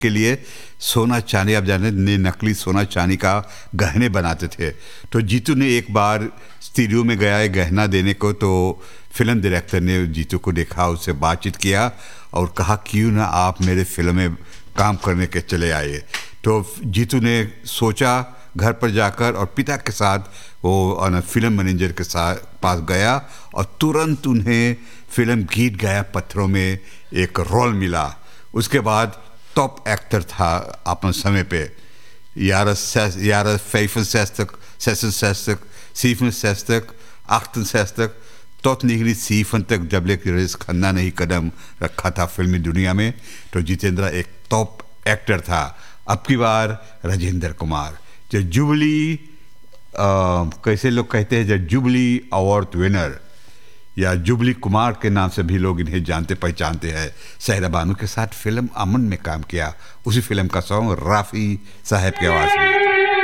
के लिए सोना चांदी, आप जाने नकली सोना चांदी का गहने बनाते थे। तो जीतू ने एक बार स्टूडियो में गया है गहना देने को, तो फिल्म डायरेक्टर ने जीतू को देखा, उससे बातचीत किया और कहा क्यों ना आप मेरे फिल्म में काम करने के चले आए। तो जीतू ने सोचा घर पर जाकर और पिता के साथ वो फिल्म मैनेजर के साथ पास गया और तुरंत उन्हें फिल्म गीत गया पत्थरों में एक रोल मिला। उसके बाद टॉप एक्टर था अपन समय पे, jaren 65, 66, 67, 68 tot 1970 जब लेकर रईस खन्ना ने ही कदम रखा था फिल्मी दुनिया में, तो जितेंद्र एक टॉप एक्टर था। अब की बार राजेंद्र कुमार जो जुबली कैसे लोग कहते हैं, जो जुबली अवार्ड विनर या जुबली कुमार के नाम से भी लोग इन्हें जानते पहचानते हैं। साहिरा बानू के साथ फिल्म अमन में काम किया, उसी फिल्म का सॉन्ग राफी साहब की आवाज़ में।